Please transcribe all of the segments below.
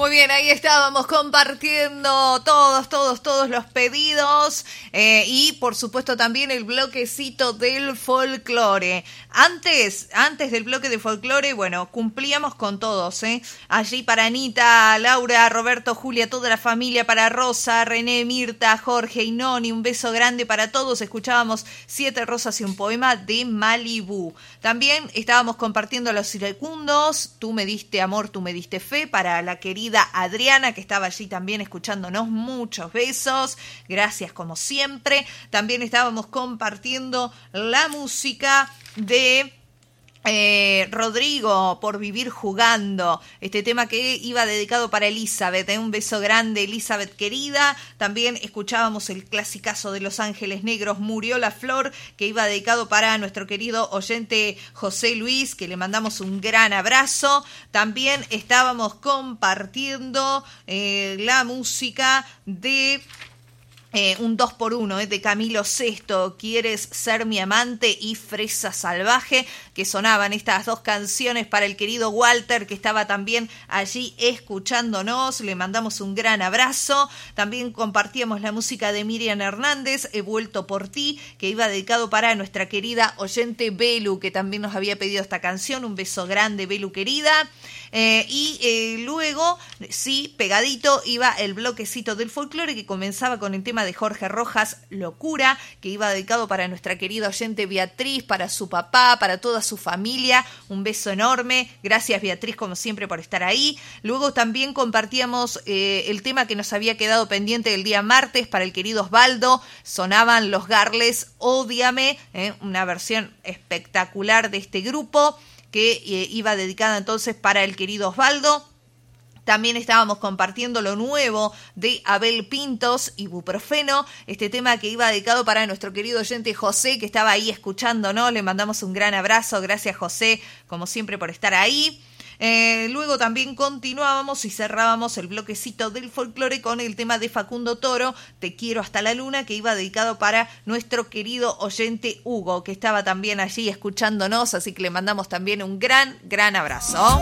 Muy bien, ahí estábamos compartiendo todos los pedidos y por supuesto también el bloquecito del folclore. Antes del bloque de folclore, bueno, cumplíamos con todos, allí para Anita, Laura, Roberto, Julia, toda la familia, para Rosa, René, Mirta, Jorge y Noni, un beso grande para todos. Escuchábamos 7 rosas y un poema de Malibú. También estábamos compartiendo los iracundos, Tú me diste amor, tú me diste fe, para la querida Adriana, que estaba allí también escuchándonos. Muchos besos, gracias como siempre. También estábamos compartiendo la música de Rodrigo, Por vivir jugando, este tema que iba dedicado para Elizabeth, un beso grande Elizabeth querida. También escuchábamos el clasicazo de Los Ángeles Negros, Murió la Flor, que iba dedicado para nuestro querido oyente José Luis, que le mandamos un gran abrazo. También estábamos compartiendo la música de un 2x1 de Camilo Sesto, Quieres ser mi amante, y Fresa Salvaje, que sonaban estas dos canciones para el querido Walter, que estaba también allí escuchándonos. Le mandamos un gran abrazo. También compartíamos la música de Miriam Hernández, He vuelto por ti, que iba dedicado para nuestra querida oyente Belu, que también nos había pedido esta canción. Un beso grande, Belu querida. Luego, sí, pegadito, iba el bloquecito del folclore, que comenzaba con el tema de Jorge Rojas, Locura, que iba dedicado para nuestra querida oyente Beatriz, para su papá, para toda su familia. Un beso enorme. Gracias, Beatriz, como siempre, por estar ahí. Luego también compartíamos el tema que nos había quedado pendiente el día martes para el querido Osvaldo. Sonaban Los Garles, Ódiame, una versión espectacular de este grupo, que iba dedicada entonces para el querido Osvaldo. También estábamos compartiendo lo nuevo de Abel Pintos, Ibuprofeno, este tema que iba dedicado para nuestro querido oyente José, que estaba ahí escuchándonos. Le mandamos un gran abrazo. Gracias, José, como siempre, por estar ahí. Luego también continuábamos y cerrábamos el bloquecito del folclore con el tema de Facundo Toro, Te quiero hasta la luna, que iba dedicado para nuestro querido oyente Hugo, que estaba también allí escuchándonos, así que le mandamos también un gran abrazo.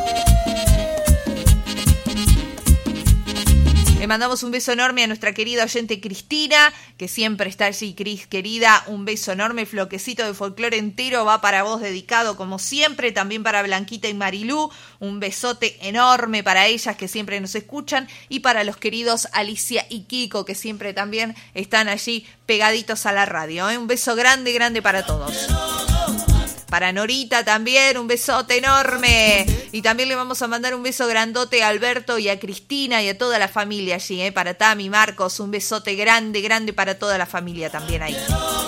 Le mandamos un beso enorme a nuestra querida oyente Cristina, que siempre está allí. Cris, querida, un beso enorme. Floquecito de folclore entero va para vos, dedicado como siempre. También para Blanquita y Marilú, un besote enorme para ellas, que siempre nos escuchan. Y para los queridos Alicia y Kiko, que siempre también están allí pegaditos a la radio. Un beso grande para todos. Para Norita también, un besote enorme. Y también le vamos a mandar un beso grandote a Alberto y a Cristina y a toda la familia allí, para Tami, Marcos, un besote grande para toda la familia también ahí.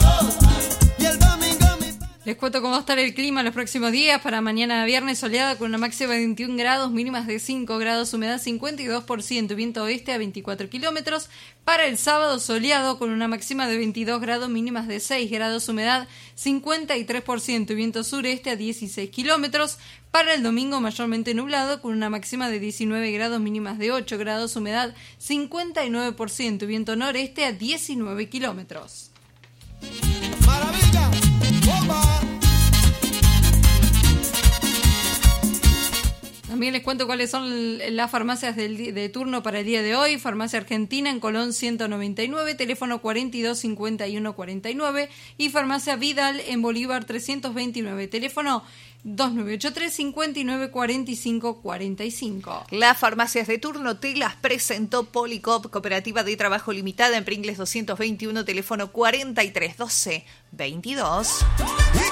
Les cuento cómo va a estar el clima los próximos días. Para mañana viernes, soleado con una máxima de 21 grados, mínimas de 5 grados, humedad 52%, viento oeste a 24 kilómetros. Para el sábado, soleado con una máxima de 22 grados, mínimas de 6 grados, humedad 53%, viento sureste a 16 kilómetros. Para el domingo, mayormente nublado con una máxima de 19 grados, mínimas de 8 grados, humedad 59%, viento noreste a 19 kilómetros. ¡Maravilla! ¡Bomba! También les cuento cuáles son las farmacias de turno para el día de hoy. Farmacia Argentina en Colón 199, teléfono 425149. Y Farmacia Vidal en Bolívar 329, teléfono 2983-594545. Las farmacias de turno te las presentó Policop, Cooperativa de Trabajo Limitada, en Pringles 221, teléfono 431222.